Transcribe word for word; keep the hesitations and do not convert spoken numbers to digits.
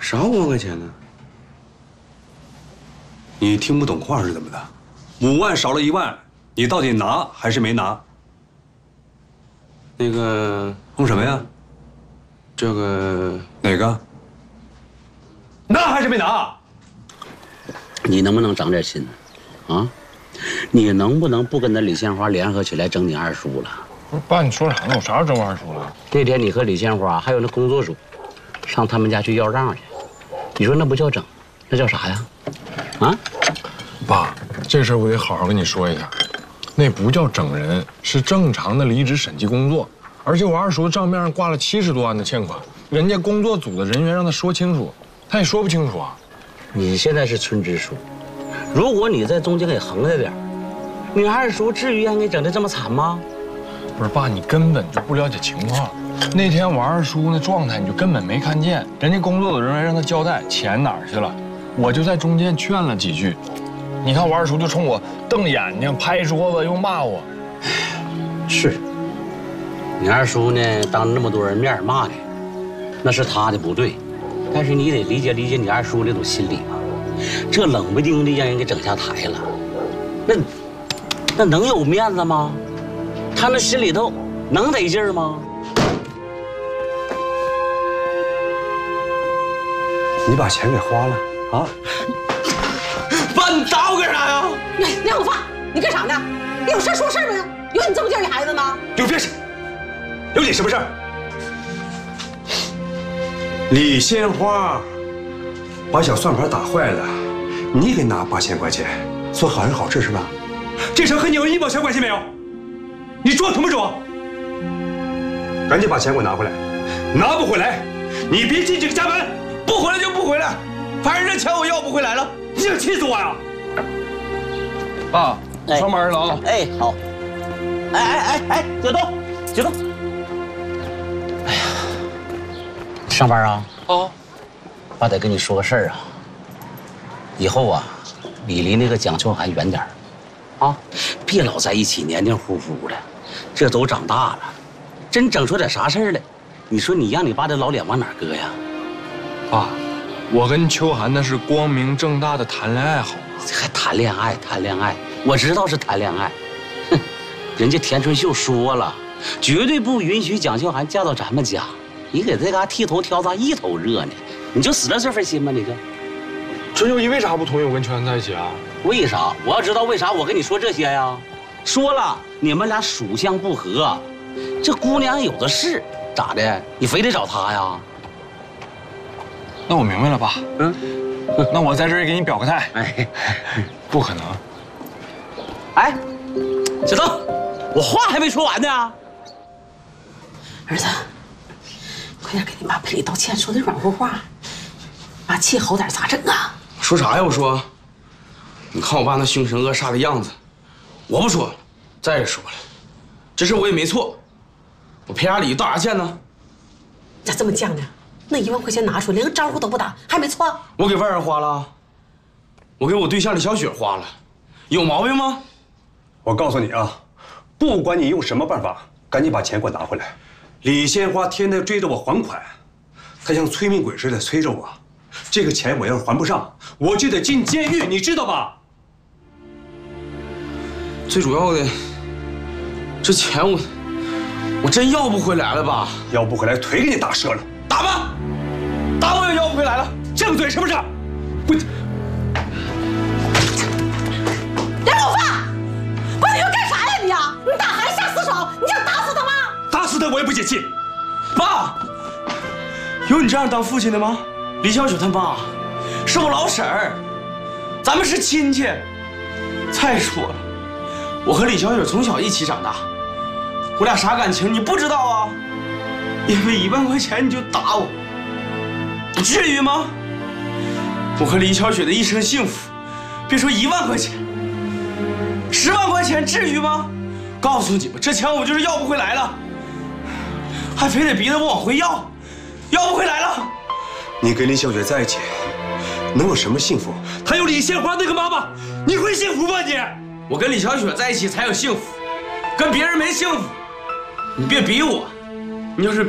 啥五万块钱呢？ 你听不懂话是怎么的？五万少了一万，你到底拿还是没拿？ 那个弄什么呀？ 这个哪个？拿还是没拿？ 你能不能长点心啊？你能不能不跟那李鲜花联合起来整你二叔了？ 不是爸，你说啥呢？我啥时候整我二叔了？ 那天你和李鲜花还有那工作组，上他们家去要账去，你说那不叫整，那叫啥呀？啊？ 爸，这事儿我得好好跟你说一下，那不叫整人，是正常的离职审计工作。而且我二叔的账面上挂了七十多万的欠款，人家工作组的人员让他说清楚，他也说不清楚啊。 你现在是村支书，如果你在中间给横着点，你二叔至于让你整得这么惨吗？ 不是爸，你根本就不了解情况。那天我二叔那状态你就根本没看见，人家工作组人员让他交代钱哪儿去了，我就在中间劝了几句。你看我二叔就冲我瞪眼睛、拍桌子，又骂我。 是，你二叔呢，当着那么多人面骂你，那是他的不对，但是你得理解理解你二叔那种心理吧。这冷不丁的让人给整下台了，那那能有面子吗？他那心里头能得劲儿吗？ 你把钱给花了啊？ 爸，你打我干啥呀？ 哎，梁永发，你干啥呢？你有事说事没有？有你这么劲儿的孩子吗？ 刘别事，有你什么事儿？李鲜花把小算盘打坏了，你给拿八千块钱，算好人好事是吧？这事和你有一毛钱关系没有？你装什么装？赶紧把钱给我拿回来！拿不回来，你别进这个家门！ 不回来就不回来，反正这钱我要不回来了。 你想气死我呀！ 爸，上班了啊！ 哎，好。哎哎哎哎，九东，九东。哎呀，上班啊？ 啊， 爸得跟你说个事儿啊。以后啊，你离那个蒋秋涵远点儿，啊，别老在一起黏黏糊糊的。这都长大了，真整出点啥事儿来，你说你让你爸的老脸往哪搁呀？ 爸，我跟秋涵那是光明正大的谈恋爱，好吗？ 还谈恋爱？谈恋爱？我知道是谈恋爱。哼，人家田春秀说了，绝对不允许蒋秋涵嫁到咱们家。你给这嘎剃头挑咋一头热呢？你就死了这份心吗？你这。 春秀姨为啥不同意我跟秋涵在一起啊？ 为啥？我要知道为啥，我跟你说这些呀。说了，你们俩属相不合，这姑娘有的是，咋的？你非得找她呀？ 那我明白了，爸。 嗯， 那我在这儿给你表个态。 哎， 不可能。 哎，小邓，我话还没说完呢。 儿子，快点给你妈赔礼道歉，说点软乎话。妈气好点咋整啊？ 说啥呀？我说，你看我爸那凶神恶煞的样子，我不说了。再说了，这事我也没错，我赔啥礼道啥歉呢？ 咋这么犟呢？那一万块钱拿出来，连个招呼都不打，还没错？ 我给外人花了，我给我对象李小雪花了，有毛病吗？ 我告诉你啊，不管你用什么办法，赶紧把钱给我拿回来。李鲜花天天追着我还款，她像催命鬼似的催着我。这个钱我要是还不上，我就得进监狱，你知道吧？ 最主要的，这钱我我真要不回来了吧？ 要不回来，腿给你打折了。 打吧，打我也要不回来了。 犟嘴是不是？不， 梁永发，不是你要干啥呀你呀？你打孩子下死手，你想打死他吗？ 打死他我也不解气。 爸，有你这样当父亲的吗？李小雪他妈是我老婶儿，咱们是亲戚。再说了，我和李小雪从小一起长大，我俩啥感情你不知道啊？因为一万块钱你就打我，你至于吗？我和李小雪的一生幸福，别说一万块钱，十万块钱至于吗？告诉你们，这钱我就是要不回来了，还非得逼着我往回要，要不回来了。 你跟李小雪在一起，能有什么幸福？她有李鲜花那个妈妈，你会幸福吗你？ 我跟李小雪在一起才有幸福，跟别人没幸福。你别逼我，你要是